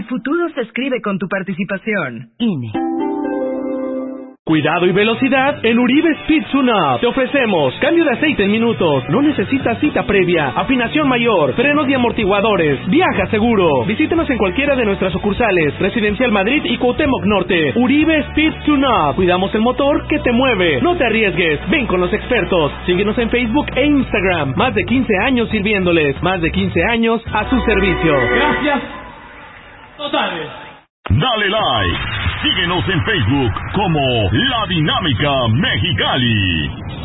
futuro se escribe con tu participación. INE. Cuidado y velocidad en Uribe Speed Tune-Up. Te ofrecemos cambio de aceite en minutos. No necesitas cita previa. Afinación mayor. Frenos y amortiguadores. Viaja seguro. Visítanos en cualquiera de nuestras sucursales. Residencial Madrid y Cuauhtémoc Norte. Uribe Speed Tune-Up. Cuidamos el motor que te mueve. No te arriesgues. Ven con los expertos. Síguenos en Facebook e Instagram. Más de 15 años sirviéndoles. Más de 15 años a su servicio. Gracias totales. Dale like. Síguenos en Facebook como La Dinámica Mexicali.